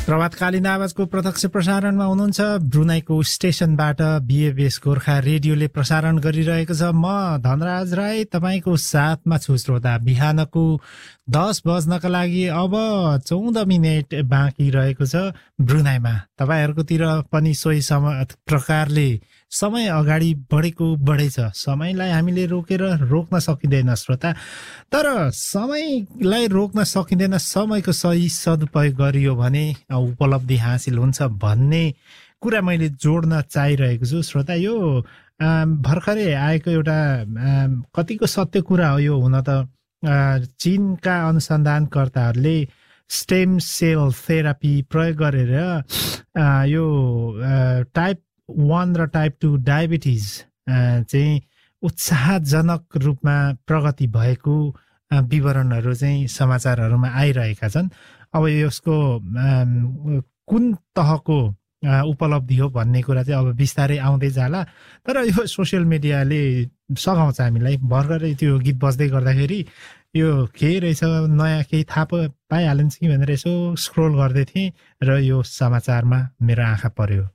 प्रभातकालीन आवाजको प्रत्यक्ष प्रसारणमा हुनुहुन्छ ब्रुनाईको स्टेशनबाट बीएबीएस गोर्खा रेडियोले प्रसारण गरिरहेको छ। म धनराज राई तपाईको साथमा छु। श्रोता, बिहानको 10 बज्नका लागि अब 14 मिनेट बाँकी रहेको छ। ब्रुनाईमा तपाईहरुकोतिर पनि सोही प्रकारले समय अगाडि बढेको बढेछ। समयलाई हामीले रोक्न सकिँदैन श्रोता, तर समयलाई रोक्न सकिँदैन। समयको सही सदुपयोग गरियो भने उपलब्धि हासिल हुन्छ भन्ने कुरा मैले जोड्न चाहिरहेको छु। श्रोता, यो भर्खरै आएको एउटा कतिको सत्य कुरा हो यो। हुन त चीनका अनुसन्धानकर्ताहरूले स्टेम सेल थेरापी प्रयोग गरेर यो टाइप 1 र टाइप 2 डायबिटिज चाहिँ उत्साहजनक रूपमा प्रगति भएको विवरणहरू चाहिँ समाचारहरूमा आइरहेका छन्। अब यसको कुन तहको उपलब्धि हो भन्ने कुरा चाहिँ अब बिस्तारै आउँदै जाला। तर यो सोसियल मिडियाले सघाउँछ हामीलाई। भर्खरै त्यो गीत बज्दै गर्दाखेरि यो के रहेछ नयाँ केही थाहा पाइहालिन्छ कि भनेर यसो स्क्रोल गर्दै थिएँ र यो समाचारमा मेरो आँखा पर्यो।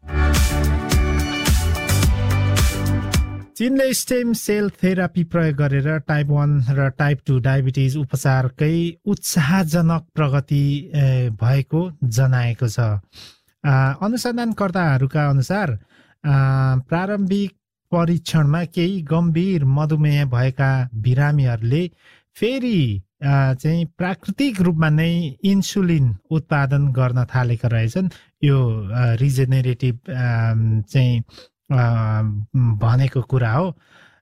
चीनले स्टेम सेल थेरापी प्रयोग गरेर टाइप 1 र टाइप 2 डायबिटिज उपचारकै उत्साहजनक प्रगति भएको जनाएको छ। अनुसन्धानकर्ताहरूका अनुसार प्रारम्भिक परीक्षणमा केही गम्भीर मधुमेह भएका बिरामीहरूले फेरि चाहिँ प्राकृतिक रूपमा नै इन्सुलिन उत्पादन गर्न थालेका रहेछन्। यो रिजेनेरेटिभ चाहिँ भनेको कुरा हो।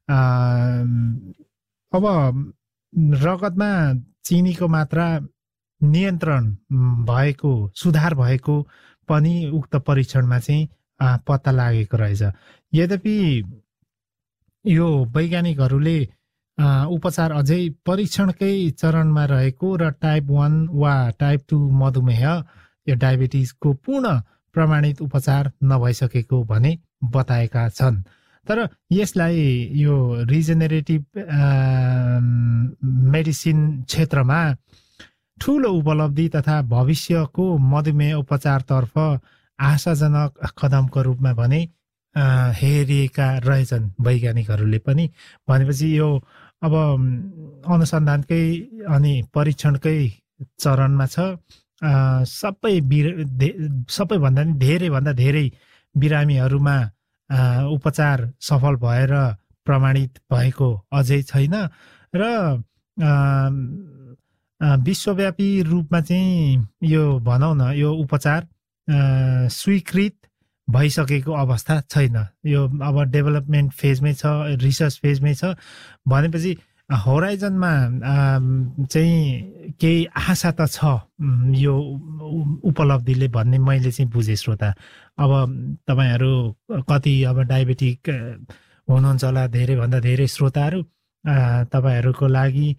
अब रगतमा चिनीको मात्रा नियन्त्रण भएको, सुधार भएको पनि उक्त परीक्षणमा चाहिँ पत्ता लागेको रहेछ। यद्यपि यो वैज्ञानिकहरूले उपचार अझै परीक्षणकै चरणमा रहेको र टाइप 1 वा टाइप 2 मधुमेह यो डायबिटिजको पूर्ण प्रमाणित उपचार नभइसकेको भने बताएका छन्। तर यसलाई यो रिजेनेरेटिभ मेडिसिन क्षेत्रमा ठूलो उपलब्धि तथा भविष्यको मधुमेह उपचारतर्फ आशाजनक कदमको रूपमा भने हेरिएका रहेछन् वैज्ञानिकहरूले पनि। भनेपछि यो अब अनुसन्धानकै अनि परीक्षणकै चरणमा छ। सबैभन्दा नि धेरैभन्दा धेरै बिरामीहरूमा उपचार सफल भएर प्रमाणित भएको अझै छैन र विश्वव्यापी रूपमा चाहिँ यो भनौँ न यो उपचार स्वीकृत भइसकेको अवस्था छैन। यो अब डेभलपमेन्ट फेजमै छ, रिसर्च फेजमै छ। भनेपछि होराइजनमा चाहिँ केही आशा त छ यो उपलब्धिले भन्ने मैले चाहिँ बुझेँ श्रोता। अब तपाईहरू कति अब डायबेटिक हुनुहुन्छ होला, धेरैभन्दा धेरै श्रोताहरू, तपाईहरूको लागि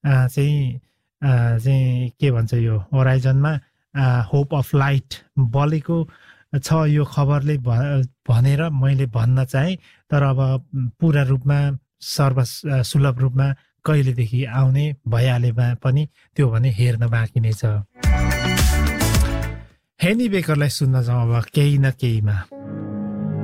चाहिँ के भन्छ यो होराइजनमा होप अफ लाइट बलेको छ यो खबरले भनेर मैले भन्न चाहेँ। तर अब पुरा रूपमा सर्वसुलभ रूपमा कहिलेदेखि आउने भइहालेमा पनि त्यो भने हेर्न बाँकी नै छ। हेनी बेकरलाई सुन्न जाउँ अब केही न केहीमा।